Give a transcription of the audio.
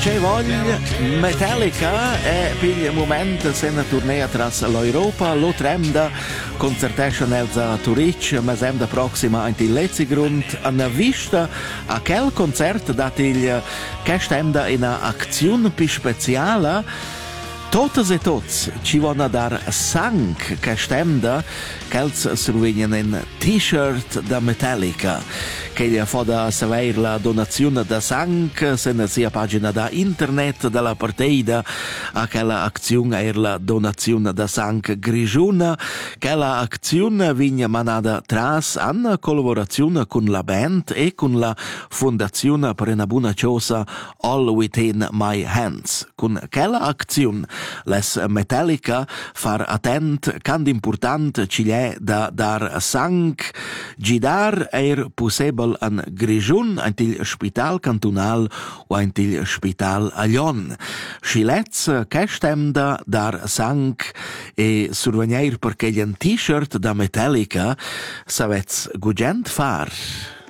C'è voglia Metallica e per il momento se ne tournea tras l'Europa, lo tremda concertation elza Turic, ma sem da proxima in il Letzigrund una vista a quel concert dat il che stemda in a azione più speciale. Totes e tots ci vanno a dar sang che stemda ch'els survegnan in t-shirt da Metallica che gli fa da saver la donazione da sang se ne sia pagina da internet della partita a quella azione è la donazione da sang grigiuna quella azione vigna manata tras in collaborazione con la band e con la fondazione per una buona cosa All Within My Hands con quella azione les Metallica far attent cand important ci è da dar sang gidar possibile an Grigiun an il spital cantonal o an il spital a Lyon. Scilez che stem da dar sang e survegnair perché gli an t-shirt da Metallica savets gugent far.